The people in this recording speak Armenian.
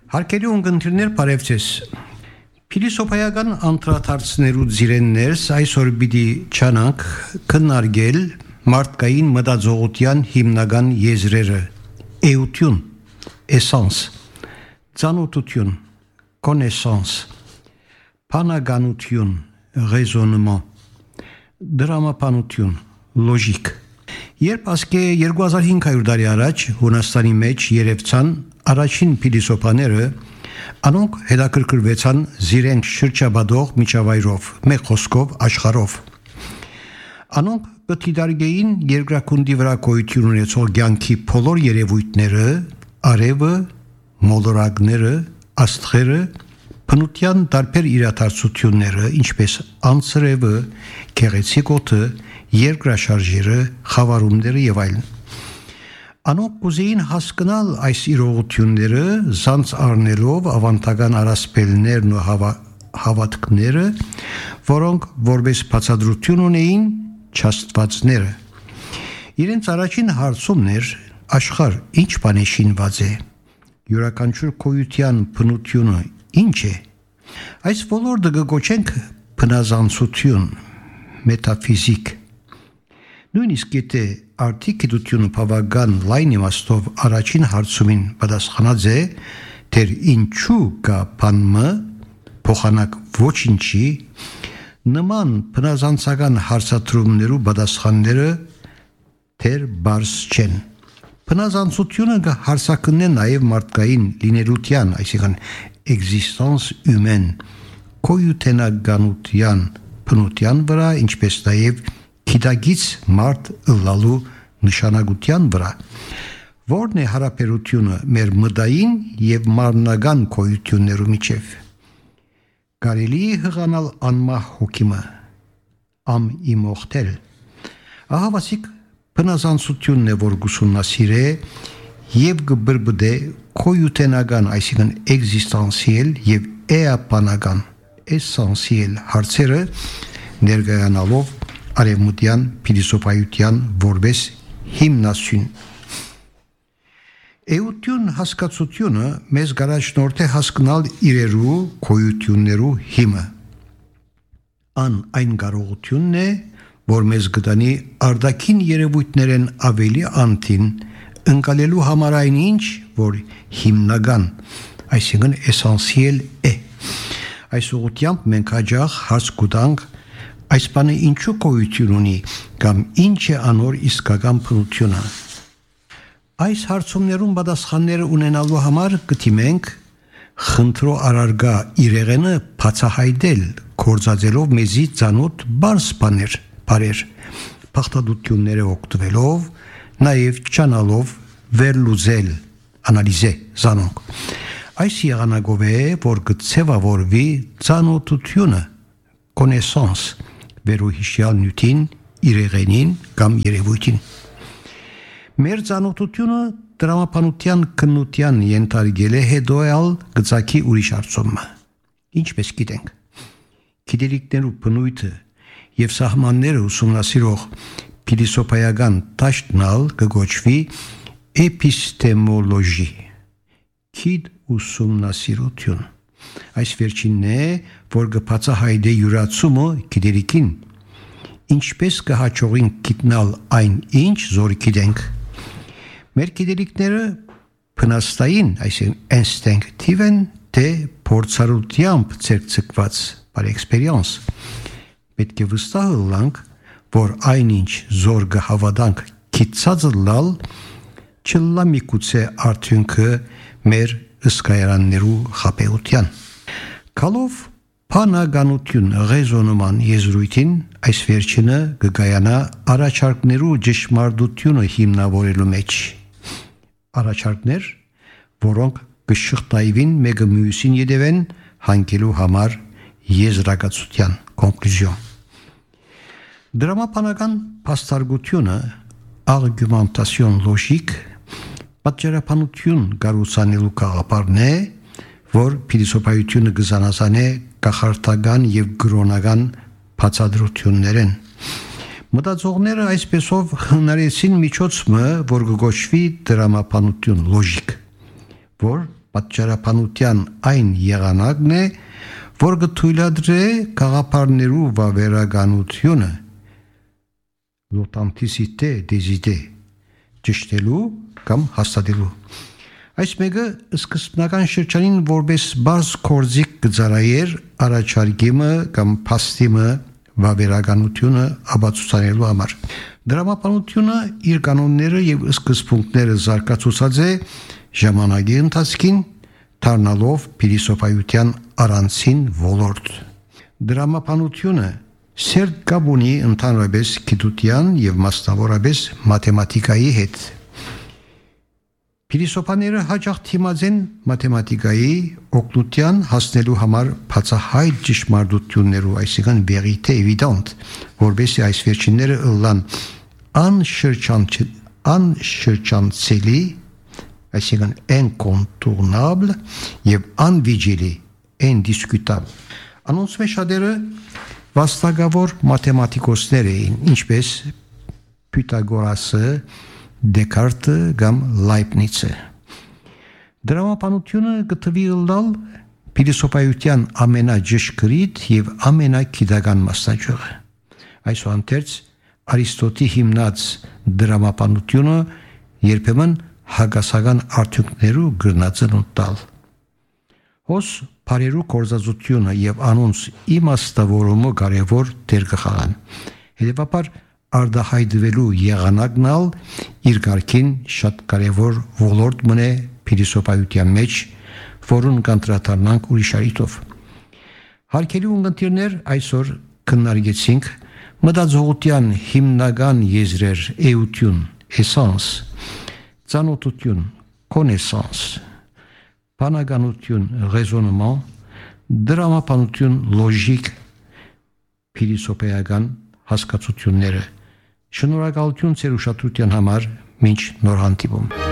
Հարկելի ունգընտրներ բարևձեզ։ Փիլիսոփայական անդրադարձներու ձիրեններս այսօր պիտի չանանք քննարկել մարդկային մտածողության հիմնական եզրերը՝ էություն, էսանս, ծանոթություն, կոնեսանս, փանագանություն, ռեզոնման, դրամապանություն, լոժիկ։ Երբ ասկե 2500 տարի առաջ Հունաստանի մեջ երևցան առաջին փիլիսոփաները, անոնք հետաքրքրվեցան զիրենք շրջաբադող միջավայրով, մեկ խոսքով աշխարհով։ Անոնք կդիտարկեին երկրակունդի վրա գոյություն ունեցող կյանքի բոլոր երևույթները, արևը, մոլորակները, աստղերը, բնության տարբեր իրադարձությունները, ինչպես անձրևը, գեղեցիկ օդը, երկրաշարժերը, խավարումները եւ այլն։ Անոնք կուզեին հասկանալ այս իրողությունները, զանց առնելով ավանդական առասպելներն ու հավատքները, որոնք որպես բացատրություն ունեին չաստվածները։ Իրենց առաջին հարցումն էր աշխարհ ինչ բան է շինված է, յուրաքանչյուր գոյության բնությունը ինչ է։ Այս ոլորտը կգոչենք բնազանցություն, մետաֆիզիկ։ Նույնիսկ եթե արդի գիտությունը բավական լայն իմաստով առաջին հարցումին պատասխանած է, դեր ինչու կա բանմը, փոխանակ ոչինչի, նման բնազանցական հարցադրումներու պատասխանները դեր բարձ չեն։ Բնազանցությունը կհարցակնե նաև մարդկային լինելության, այսինքն էգզիստանս ումեն, գոյութենականության բնության վրա, ինչպես նաև գիտագից մարդ ըլլալու նշանակության վրա, որն է հարաբերությունը մեր մտային եւ մարմնական գոյություններու միջև։ Կարելի է հղանալ անմահ հոգիմը, իմորտել։ Ահավասիկ բնազանցությունն է, որ գուսումնասիրե եւ կբրբդե գոյութենական, այսինքն էգզիստանսիել եւ էապանական, էսենսիել հարցերը ներկայանալով արևմտյան փիլիսոփայության որպես հիմնասյուն։ Էություն հասկացությունը մեզ գարաժնորդ է հասկանալ իրերու գոյություններու հիմը։ Այն կարողությունն է, որ մեզ գտանի արդակին երևույթներեն ավելի անտին ընկալելու համար այն ինչ, որ հիմնական, այսինքն էսենսիել է։ Այս ուղղությամբ մենք հաջող հարց կտանք այս բանը ինչու գոյություն ունի կամ ինչ է անոր իսկական բնությունը։ Այս հարցումներուն պատասխանները ունենալու համար կդիմենք խնդրո արարգա իրեղենը բացահայտել, կործածելով մեզի ծանոթ բարձ բարեր, փախտadutությունները օգտվելով, նաև չանալով վերլուծել, անալիզե զանոնք։ Այս եղանակով է, որ կցևավորվի ծանոթությունը, կոնեսանս, վերոհիշյալ նյութին, իրեղենին կամ երևույթին։ Մեր ծանոթությունը դրամապանության քննության ենթարկել է հետոյալ գծակի ուրիշ արծումը։ Ինչպես գիտենք, գիտելիքներու բնույթը եւ սահմանները ուսումնասիրող փիլիսոփայական դաշտնալ կգոչվի էպիստեմոլոգի, գիտ ուսումնասիրություն։ Այս վերջինն է, որ կբացահայտե յուրացումը գիտելիքին, ինչպես կհաջողին գիտնալ այն ինչ զոր գիտենք։ Մեր գիտելիքները փնաստային, այսինքն ինստինկտիվ են, թե փորձառությամբ ցերծկված, par expérience։ Պետք է վստահ լինենք, որ այնինչ զոր կհավատանք գիտած լալ, չլա միգուցե արդյունքը մեր ըսկայարաններու խապեության։ Կալով փանագանություն ռեզոնման եզրույթին այս վերջինը կգայանա առաջարկներու ճշմարտությունը հիմնավորելու մեջ։ Առաջարկներ, որոնք կշղթայվին մեկը մյուսին յետևեն հանգելու համար եզրակացության կոնկլյուզիոն։ Դրամապանական փաստարկությունը արգումենտասիոն լոժիկ պատճառաբանություն կառուցանելու գաղափարն է, որ փիլիսոփայությունը կզանազանե կախարդական եւ գրոնական բացատրություններեն։ Մտածողները այսպեսով հնարեցին միջոցը, որ կգոչվի դրամապանություն լոժիկ, որ պատճառաբանության այն եղանակն է, որ կթույլատրե գաղափարներու վավերականությունը l'authenticité des idées ճշտելու կամ հաստատելու։ Այս մեկը սկզբնական շրջանին որպես բարձ կորձիկ գծարայեր առաջարկիմը կամ փաստիմը վավերականությունը ապացուցանելու համար։ Դրամապանությունը իր կանոնները եւ սկզբունքները զարգացուցած է ժամանակի ընթացքին, դառնալով փիլիսոփայության առանցին ոլորտ։ Դրամապանությունը սերտ կապ ունի ընդհանրապես գիտության եւ մասնավորապես մաթեմատիկայի հետ։ Փիլիսոփաները հաճախ թիմած են մաթեմատիկայի օգնության հասնելու համար բացահայտ ճշմարտություններու, այսինքն vérité évidente, որովհետեւ այս վերջինները ըլլան անշրջանցելի, այսինքն incontournable եւ anvigili, indiscutable։ Անոնց մեջ շատերը վաստակավոր մաթեմատիկոսներ էին, ինչպես Պյութագորասը, Դեկարտը կամ Լայբնիցը։ Դրամապանությունը գտնվի ըլլալ փիլիսոփայության ամենաջշգրիտ եւ ամենագիտական մասնաճյուղը։ Այսուհանդերձ Արիստոտի հիմնած դրամապանությունը երբեմն հագասական արդյունքներու գրնածն տալ։ Հոս բարերու կորզածությունը եւ անոնց իմաստավորումը կարևոր դեր կխաղան։ Հետևաբար արդահայտվելու եղանակն ալ իր կարգին շատ կարևոր ոլորտ մնե փիլիսոփայության մեջ, որուն կանտրատառնանք ուրիշ առիթով։ Հարգելի ունկնդիրներ, այսօր քննարկեցինք մտածողության հիմնական եզրեր՝ էություն, էսանս, ծանոթություն, կոնեսանս, բանականություն, ռեզոնման, դրամապանություն, լոժիկ, փիլիսոփայական հասկացությունները։ Շնորհակալություն ձեր ուշադրության համար, մինչ նոր հանդիպում։